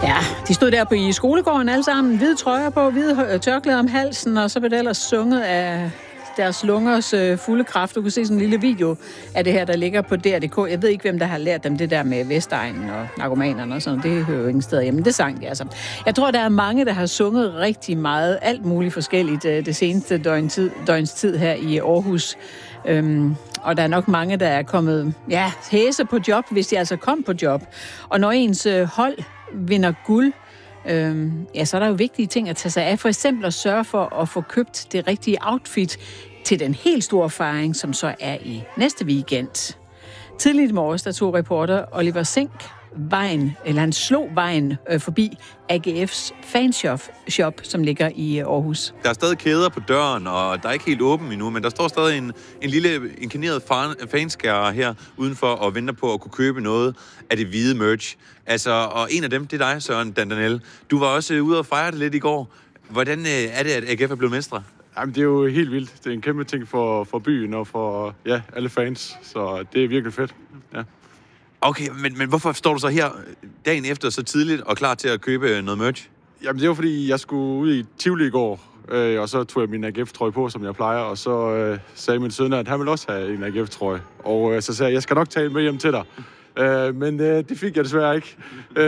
Ja, de stod der i skolegården alle sammen, hvide trøjer på, hvide tørklæder om halsen, og så blev det ellers sunget af deres lungers fulde kraft. Du kan se sådan en lille video af det her, der ligger på DR.dk. Jeg ved ikke, hvem der har lært dem det der med Vestegnen og narkomanerne og sådan. Det hører jo ingen steder hjemme. Det sang de altså. Jeg tror, der er mange, der har sunget rigtig meget, alt muligt forskelligt det seneste døgns tid her i Aarhus. Og der er nok mange, der er kommet hæse på job, hvis de altså kom på job. Og når ens hold vinder guld, så er der jo vigtige ting at tage sig af. For eksempel at sørge for at få købt det rigtige outfit til den helt store fejring, som så er i næste weekend. Tidligt i morges, der tog reporter Oliver Sink han slog vejen forbi AGF's fanshop, som ligger i Aarhus. Der er stadig kæder på døren, og der er ikke helt åben endnu, men der står stadig en lille inkarneret fanskærer her udenfor og venter på at kunne købe noget af det hvide merch. Altså, og en af dem, det er dig, Søren Dandanel. Du var også ude og fejre det lidt i går. Hvordan er det, at AGF er blevet mestre? Jamen, det er jo helt vildt. Det er en kæmpe ting for byen og for alle fans, så det er virkelig fedt. Ja. Okay, men hvorfor står du så her dagen efter så tidligt og klar til at købe noget merch? Jamen, det var fordi, jeg skulle ud i Tivoli i går, og så tog jeg min AGF-trøje på, som jeg plejer, og så sagde min søn, at han ville også have en AGF-trøje. Og så sagde jeg skal nok tage en med hjem til dig. Men det fik jeg desværre ikke.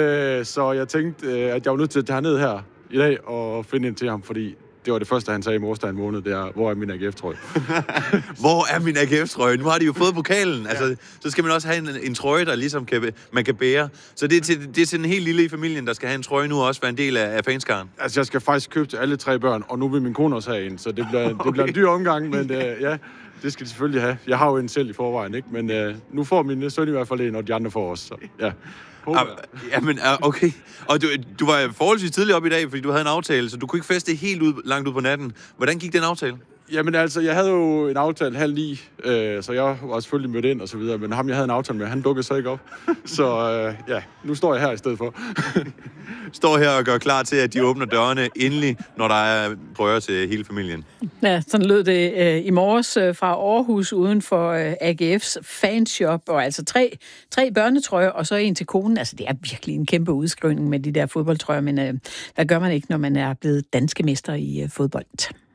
Så jeg tænkte, at jeg var nødt til at tage ned her i dag og finde en til ham, fordi det var det første, han sagde i morges, da han måned, det er, hvor er min AGF-trøje? Hvor er min AGF-trøje? Nu har de jo fået pokalen. Altså, så skal man også have en trøje, der ligesom man kan bære. Så det er til den helt lille i familien, der skal have en trøje nu også være en del af fanskaren. Altså, jeg skal faktisk købe til alle 3 børn, og nu vil min kone også have en, så det bliver en dyr omgang, men det skal de selvfølgelig have. Jeg har jo en selv i forvejen, ikke? Men nu får min søn i hvert fald en, og de andre får også. Så, ja. Jamen, okay. Og du var forholdsvis tidligt op i dag, fordi du havde en aftale, så du kunne ikke feste helt langt ud på natten. Hvordan gik den aftale? Jamen altså, jeg havde jo en aftale 8:30, så jeg var selvfølgelig mødt ind og så videre, men ham, jeg havde en aftale med, han dukkede så ikke op. Så nu står jeg her i stedet for. Står her og gør klar til, at de åbner dørene endelig, når der er prøver til hele familien. Ja, sådan lød det i morges fra Aarhus uden for AGF's fanshop, og altså tre børnetrøjer, og så en til konen. Altså, det er virkelig en kæmpe udskrivning med de der fodboldtrøjer, men hvad gør man ikke, når man er blevet danske mester i fodbold?